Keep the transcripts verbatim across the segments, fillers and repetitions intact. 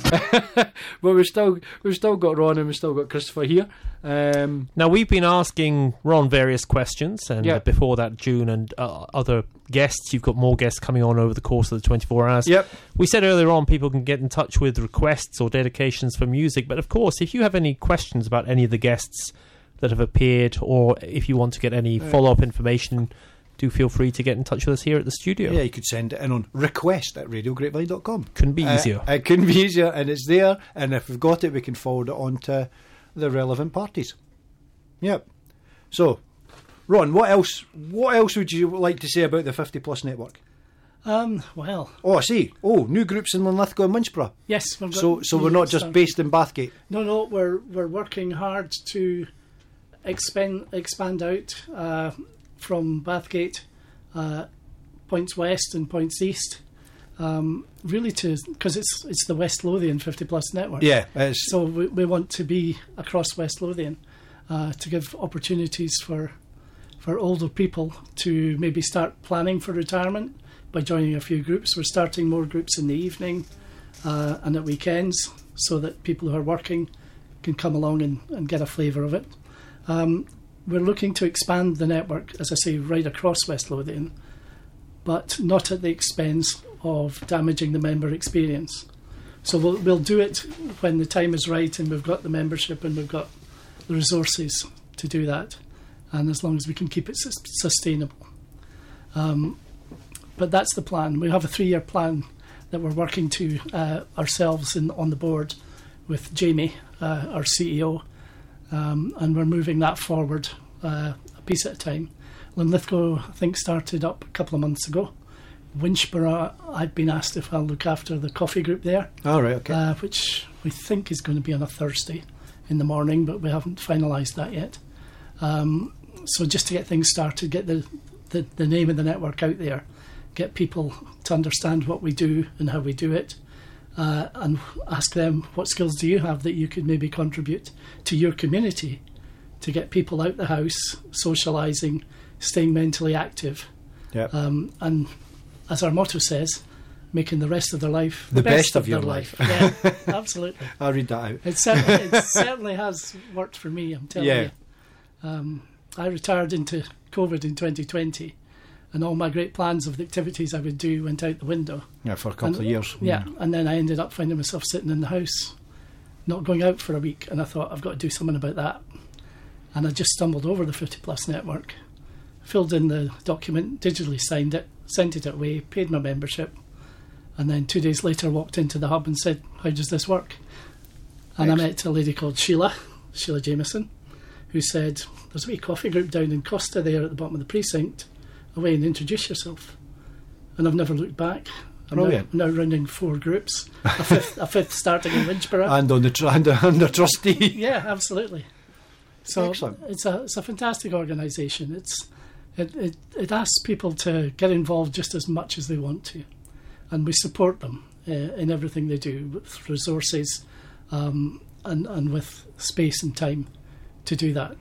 but we've still we've still got Ron and we've still got Christopher here. Um, now we've been asking Ron various questions, and yep. before that, June and uh, other guests. You've got more guests coming on over the course of the twenty-four hours. Yep. We said earlier on people can get in touch with requests or dedications for music, but of course, if you have any questions about any of the guests that have appeared, or if you want to get any follow-up information, do feel free to get in touch with us here at the studio. Yeah, you could send it in on request at radio grapevine dot com. Couldn't be easier. Uh, it couldn't be easier, and it's there, and if we've got it, we can forward it on to the relevant parties. Yep. So, Ron, what else What else would you like to say about the fifty plus network? Um, well... Oh, I see. Oh, new groups in Linlithgow and Winchborough. Yes. We've got so so we're not just started. based in Bathgate? No, no, we're, we're working hard to expand, expand out... Uh, from Bathgate, uh, points west and points east, um, really to because it's it's the West Lothian fifty plus network. Yeah, it's so we, we want to be across West Lothian uh, to give opportunities for for older people to maybe start planning for retirement by joining a few groups. We're starting more groups in the evening uh, and at weekends, so that people who are working can come along and, and get a flavour of it. Um, We're looking to expand the network, as I say, right across West Lothian, but not at the expense of damaging the member experience. So we'll, we'll do it when the time is right and we've got the membership and we've got the resources to do that, and as long as we can keep it sus- sustainable. Um, but that's the plan. We have a three-year plan that we're working to uh, ourselves in, on the board with Jamie, uh, our C E O, Um, and we're moving that forward uh, a piece at a time. Linlithgow, I think, started up a couple of months ago. Winchborough, I'd been asked if I'll look after the coffee group there, all right, okay. uh, which we think is going to be on a Thursday in the morning, but we haven't finalised that yet. Um, so just to get things started, get the, the, the name of the network out there, get people to understand what we do and how we do it, Uh, and ask them, what skills do you have that you could maybe contribute to your community to get people out the house, socialising, staying mentally active, Yep. um, and as our motto says, making the rest of their life The best of your their life. Yeah, absolutely. I'll read that out. It certainly, it certainly has worked for me, I'm telling Yeah. you. Um, I retired into COVID in twenty twenty, and all my great plans of the activities I would do went out the window. Yeah, for a couple And- of years. Yeah, Mm. and then I ended up finding myself sitting in the house, not going out for a week, and I thought, I've got to do something about that. And I just stumbled over the fifty plus network, filled in the document, digitally signed it, sent it away, paid my membership, and then two days later walked into the hub and said, how does this work? And Excellent. I met a lady called Sheila, Sheila Jameson, who said, there's a wee coffee group down in Costa there at the bottom of the precinct, away and introduce yourself. And I've never looked back. I'm now, Brilliant. I'm now running four groups, a fifth, a fifth starting in Winchborough. And on the tr- and under trustee. Yeah, absolutely. So Excellent. it's a it's a fantastic organisation. It's it, it it asks people to get involved just as much as they want to, and we support them uh, in everything they do with resources, um, and and with space and time to do that.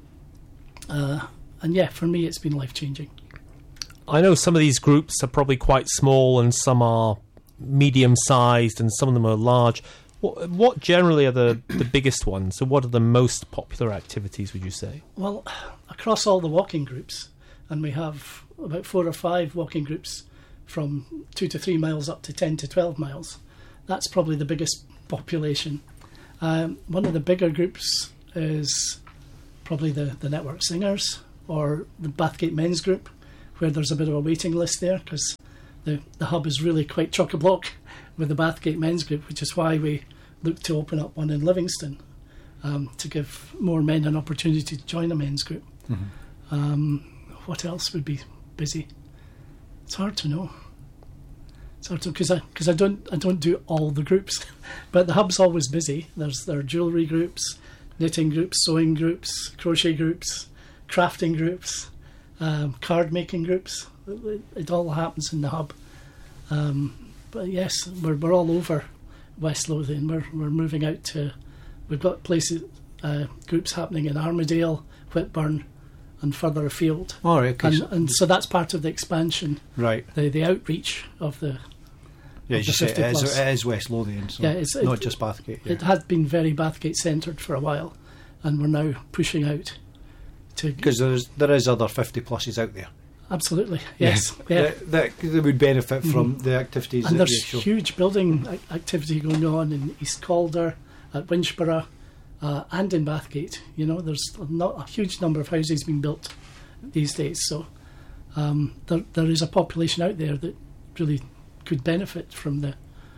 Uh, and yeah, for me, it's been life changing. I know some of these groups are probably quite small and some are medium-sized and some of them are large. What, what generally are the, the biggest ones? So what are the most popular activities, would you say? Well, across all the walking groups, and we have about four or five walking groups from two to three miles up to ten to twelve miles, that's probably the biggest population. Um, one of the bigger groups is probably the, the Network Singers or the Bathgate Men's Group, where there's a bit of a waiting list there because the, the hub is really quite chock-a-block with the Bathgate Men's Group, which is why we look to open up one in Livingston um, to give more men an opportunity to join a men's group. Mm-hmm. Um, what else would be busy? It's hard to know. It's hard to because I because I don't I don't do all the groups, but the hub's always busy. There's there are jewellery groups, knitting groups, sewing groups, crochet groups, crafting groups, um, card making groups. It, it all happens in the hub. Um, but yes, we're we're all over West Lothian. We're we're moving out to. We've got places uh, groups happening in Armadale, Whitburn, and further afield. All right, okay. And, and so that's part of the expansion, right. the the outreach of the Yeah, of as the you say, fifty it is, plus. it is West Lothian, so Yeah, it's- not it- just Bathgate. Yeah. It had been very Bathgate centred for a while, and we're now pushing out to. Because there is there is other fifty pluses out there. Absolutely, yes, yeah. That, that, that would benefit from Mhm. the activities. And that there's you show. huge building ac- activity going on in East Calder, at Winchborough, uh, and in Bathgate. You know, there's a, not a huge number of houses being built these days. So um, there, there is a population out there that really could benefit from the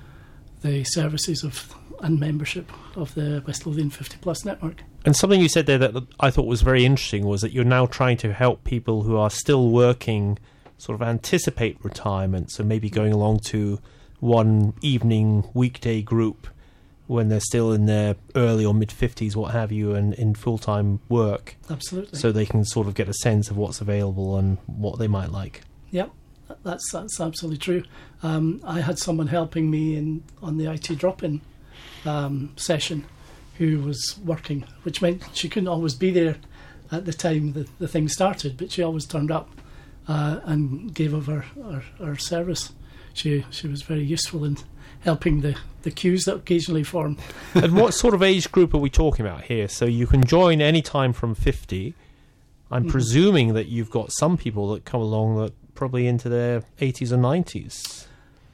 the services of and membership of the West Lothian fifty plus network. And something you said there that I thought was very interesting was that you're now trying to help people who are still working sort of anticipate retirement, so maybe going along to one evening weekday group when they're still in their early or mid-fifties, what have you, and in full-time work, Absolutely. so they can sort of get a sense of what's available and what they might like. Yep, that's that's absolutely true. Um, I had someone helping me in on the I T drop-in um, session who was working, which meant she couldn't always be there at the time the, the thing started, but she always turned up uh, and gave of her, her, her service. She she was very useful in helping the, the queues that occasionally form. And what sort of age group are we talking about here? So you can join any time from fifty. I'm Mhm. presuming that you've got some people that come along that probably into their eighties and nineties.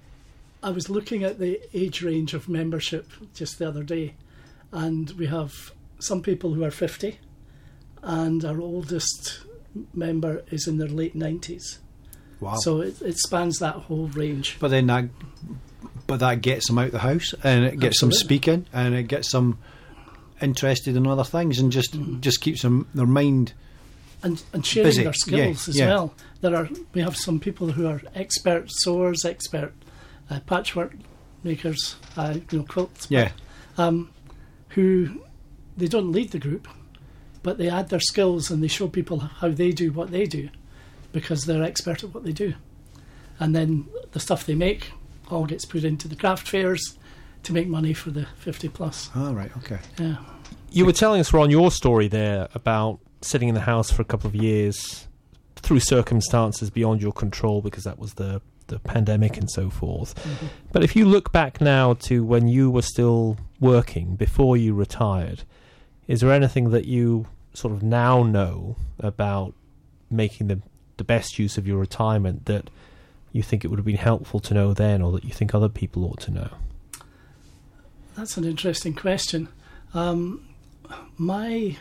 I was looking at the age range of membership just the other day, and we have some people who are fifty, and our oldest member is in their late nineties. Wow. So it, it spans that whole range. But then that, but that gets them out the house, and it gets them Absolutely. speaking, and it gets them interested in other things, and just Mhm. just keeps them their mind. And, and sharing Busy, their skills yeah, as yeah. well. There are we have some people who are expert sewers, expert uh, patchwork makers, uh, you know, quilts. Yeah, um, who they don't lead the group, but they add their skills and they show people how they do what they do because they're expert at what they do. And then the stuff they make all gets put into the craft fairs to make money for the fifty plus. all right, okay. Yeah. You were telling us, Ron, your story there about sitting in the house for a couple of years through circumstances beyond your control because that was the, the pandemic and so forth. Mhm. But if you look back now to when you were still working, before you retired, is there anything that you sort of now know about making the, the best use of your retirement that you think it would have been helpful to know then, or that you think other people ought to know? That's an interesting question. Um, my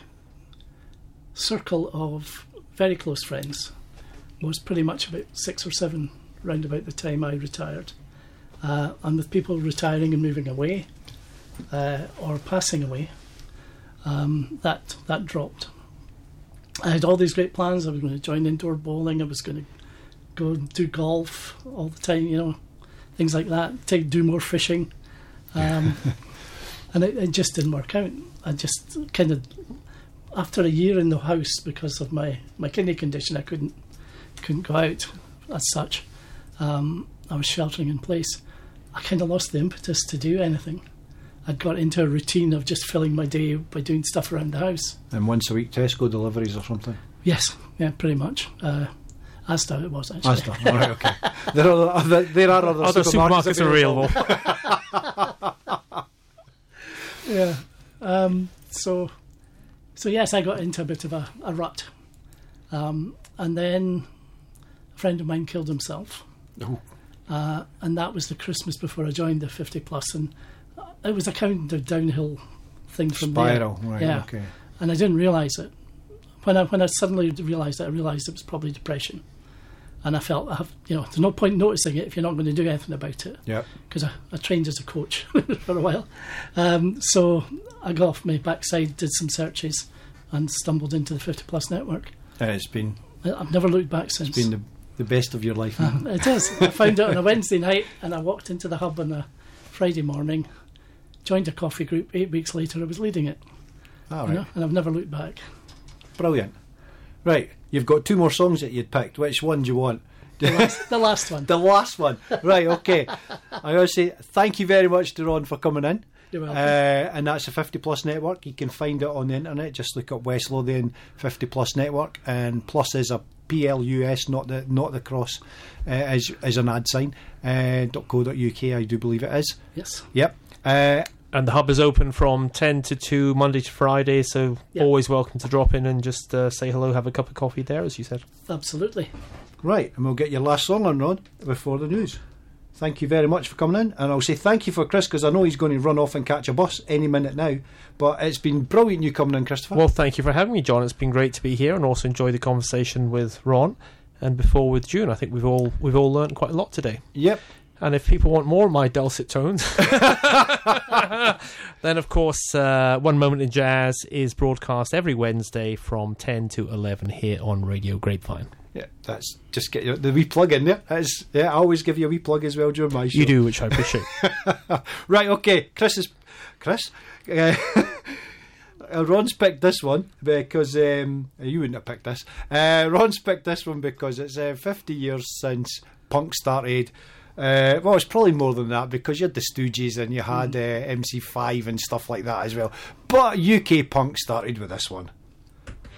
circle of very close friends was pretty much about six or seven round about the time I retired. Uh, and with people retiring and moving away uh, or passing away, um, that that dropped. I had all these great plans. I was going to join indoor bowling. I was going to go and do golf all the time, you know, things like that. Take do more fishing. Um, and it, it just didn't work out. I just kind of, after a year in the house because of my, my kidney condition, I couldn't couldn't go out as such. Um, I was sheltering in place. I kind of lost the impetus to do anything. I'd got into a routine of just filling my day by doing stuff around the house. And once a week Tesco deliveries or something. Yes, yeah, pretty much. Uh, Asda it was actually. Asda, all right, okay. There are other, there are other, Other supermarkets, supermarkets are available. Yeah. Um, so, so yes, I got into a bit of a, a rut, um, and then a friend of mine killed himself, Oh, uh, and that was the Christmas before I joined the fifty plus, and it was a kind of downhill thing from spiral, there. right, Yeah. okay. And I didn't realise it. When I when I suddenly realised it, I realised it was probably depression, and I felt I have, you know, there's no point noticing it if you're not going to do anything about it. Yep. Because I, I trained as a coach for a while. Um, so I got off my backside, did some searches, and stumbled into the fifty plus network. And it's been I- I've never looked back since. it's been the, the best of your life. Uh, it is. I found it on a Wednesday night, and I walked into the hub on a Friday morning, joined a coffee group. Eight weeks later, I was leading it. All you right, know, and I've never looked back. brilliant. Right, you've got two more songs that you'd picked. Which one do you want? The last, the last one. The last one. Right, okay. I gotta say thank you very much to Ron for coming in. You're welcome. Uh, and that's the fifty Plus Network. You can find it on the internet. Just look up West Lothian fifty Plus Network, and Plus is a P L U S, not the not the cross, uh, as as an ad sign. Uh, .co.uk, I do believe it is. Yes. Yep. Uh, And the hub is open from ten to two, Monday to Friday, so Yeah. always welcome to drop in and just uh, say hello, have a cup of coffee there, as you said. Absolutely. right, and we'll get your last song on, Ron, before the news. Thank you very much for coming in, and I'll say thank you for Chris, because I know he's going to run off and catch a bus any minute now, but it's been brilliant you coming in, Christopher. Well, thank you for having me, John. It's been great to be here and also enjoy the conversation with Ron and before with June. I think we've all we've all learned quite a lot today. Yep. And if people want more of my dulcet tones, then of course uh, One Moment in Jazz is broadcast every Wednesday from ten to eleven here on Radio Grapevine. Yeah, that's just get your, the wee plug in there. That's, yeah, I always give you a wee plug as well during my show. You do, which I appreciate. Right, okay. Chris is Chris. Uh, Ron's picked this one because um, you wouldn't have picked this. Uh, Ron's picked this one because it's uh, fifty years since punk started. Uh, well, it's probably more than that because you had the Stooges and you had uh, M C five and stuff like that as well. But U K punk started with this one.